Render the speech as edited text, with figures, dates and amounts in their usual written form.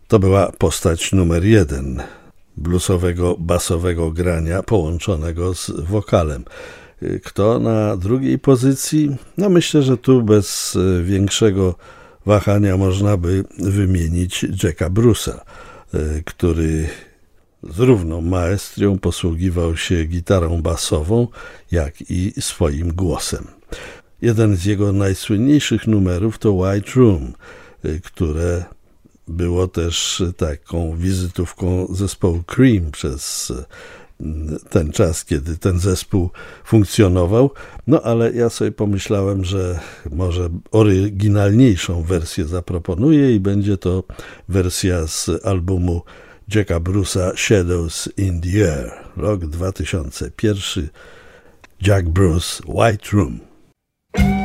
To była postać numer 1 bluesowego, basowego grania połączonego z wokalem. Kto na drugiej pozycji? No myślę, że tu bez większego wahania można by wymienić Jacka Bruce'a, który z równą maestrią posługiwał się gitarą basową, jak i swoim głosem. Jeden z jego najsłynniejszych numerów to White Room, które było też taką wizytówką zespołu Cream przez ten czas, kiedy ten zespół funkcjonował. No ale ja sobie pomyślałem, że może oryginalniejszą wersję zaproponuję i będzie to wersja z albumu Jacka Bruce'a Shadows in the Air, rok 2001, Jack Bruce, White Room.